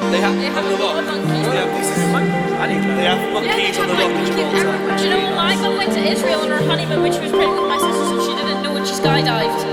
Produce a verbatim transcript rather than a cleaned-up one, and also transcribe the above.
They have, They have on a the lot rock. of monkeys. Yeah, this is fun. They have Yeah, monkeys they on have the rock in monkeys Gibraltar. everywhere. Do you know, my mum went to Israel on her honeymoon when she was pregnant with my sisters and she didn't know when she skydived.